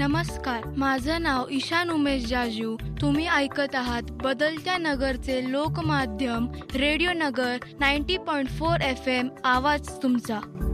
नमस्कार, माझं नाव ईशान उमेश जाजू. तुम्ही ऐकत आहात बदलत्या नगरचे लोकमाध्यम रेडिओ नगर 90.4 FM. आवाज तुमचा.